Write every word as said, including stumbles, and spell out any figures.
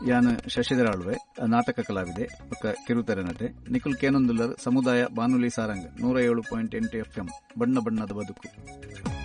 ಯಾನ್ ಶಶಿಧರ ಆಳ್ವೆ ನಾಟಕ ಕಲಾವಿದೆ ಪಕ್ಕ ಕಿರುತೆರೆ ನಟೆ ನಿಖುಲ್ ಕೇನೊಂದುಲ್ಲರ್ ಸಮುದಾಯ ಬಾನುಲಿ ಸಾರಂಗ್ ನೂರ ಏಳು ಪಾಯಿಂಟ್ ಎಂಟು ಎಫ್ಎಂ ಬಣ್ಣ ಬಣ್ಣದ ಬದುಕು.